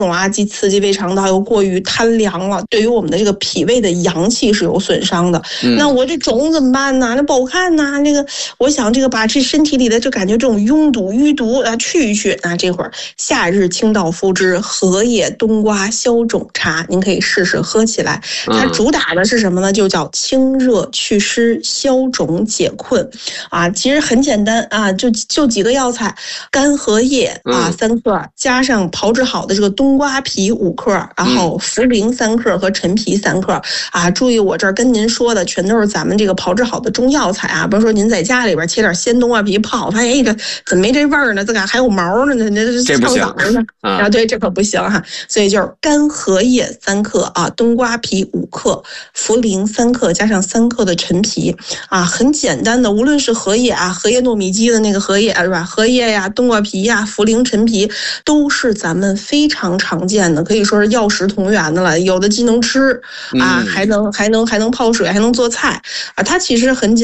既刺激胃肠道又过于贪凉了，对于我们的这个脾胃的阳气是有损伤的。那我这肿怎么办呢？那不好看呐。我想把这身体里的感觉这种淤堵去一去。那这会儿夏日清道夫之荷叶冬瓜消肿茶，您可以试试喝起来。它主打的是什么呢？就叫清热祛湿、消肿解困其实很简单就几个药材：干荷叶3克，加上炮制好的这个冬瓜皮5克，然后茯苓3克和陈皮3克注意我这儿跟您说的全都是咱们这个炮制好的中药材比如说您在家里边切点鲜冬瓜皮泡，发现这怎么没这味儿呢？这还有毛呢， 这不行对，这可不行所以就是干荷叶3克冬瓜皮5克，茯苓3克，加上3克的陈皮很简单的，无论是荷叶荷叶糯米鸡的那个荷叶是吧？荷叶呀、冬瓜皮呀、茯苓、陈皮都是咱们非常常见的，可以说是药食同源的了。有的既能吃还能泡水，还能做菜它其实很简单。